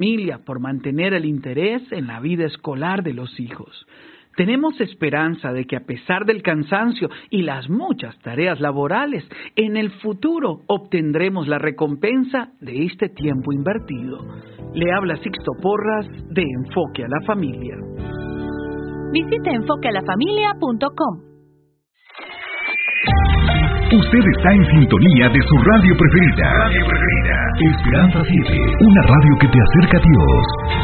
familia por mantener el interés en la vida escolar de los hijos. Tenemos esperanza de que a pesar del cansancio y las muchas tareas laborales, en el futuro obtendremos la recompensa de este tiempo invertido. Le habla Sixto Porras de Enfoque a la Familia. Visite enfoquealafamilia.com. Usted está en sintonía de su radio preferida. Esperanza 7, una radio que te acerca a Dios.